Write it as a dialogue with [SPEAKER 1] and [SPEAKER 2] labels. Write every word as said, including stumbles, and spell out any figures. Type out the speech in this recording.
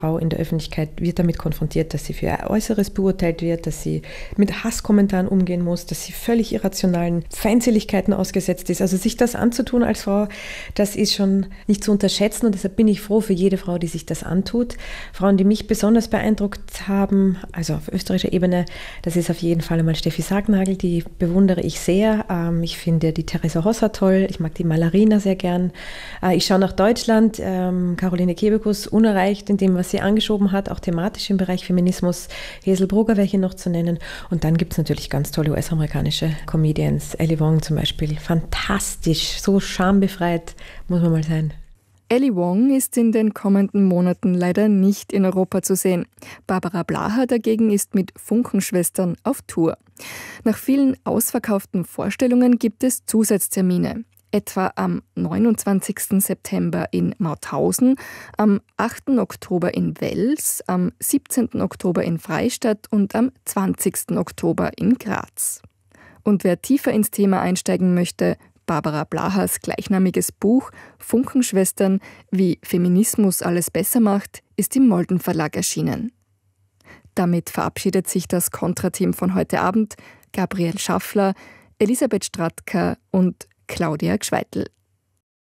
[SPEAKER 1] Frau in der Öffentlichkeit wird damit konfrontiert, dass sie für ihr Äußeres beurteilt wird, dass sie mit Hasskommentaren umgehen muss, dass sie völlig irrationalen Feindseligkeiten ausgesetzt ist. Also sich das anzutun als Frau, das ist schon nicht zu unterschätzen und deshalb bin ich froh für jede Frau, die sich das antut. Frauen, die mich besonders beeindruckt haben, also auf österreichischer Ebene, das ist auf jeden Fall einmal Steffi Sargnagel, die bewundere ich sehr. Ich finde die Theresa Hosser toll, ich mag die Mallarina sehr gern. Ich schaue nach Deutschland, Caroline Kebekus, unerreicht in dem, was sie angeschoben hat, auch thematisch im Bereich Feminismus. Hazel Brugger wäre hier noch zu nennen. Und dann gibt es natürlich ganz tolle U S-amerikanische Comedians. Ellie Wong zum Beispiel. Fantastisch, so schambefreit muss man mal sein.
[SPEAKER 2] Ellie Wong ist in den kommenden Monaten leider nicht in Europa zu sehen. Barbara Blaha dagegen ist mit Funkenschwestern auf Tour. Nach vielen ausverkauften Vorstellungen gibt es Zusatztermine. Etwa am neunundzwanzigsten September in Mauthausen, am achten Oktober in Wels, am siebzehnten Oktober in Freistadt und am zwanzigsten Oktober in Graz. Und wer tiefer ins Thema einsteigen möchte, Barbara Blahas gleichnamiges Buch Funkenschwestern, wie Feminismus alles besser macht, ist im Molden Verlag erschienen. Damit verabschiedet sich das Kontra-Team von heute Abend. Gabriel Schaffler, Elisabeth Stratka und Claudia Gschweitel.